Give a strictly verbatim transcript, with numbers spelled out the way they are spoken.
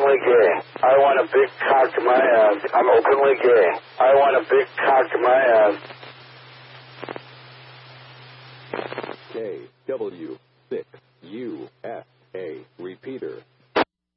openly gay. I want a big cock in my ass. I'm openly gay. I want a big cock in my ass. K W six U S A. Repeater.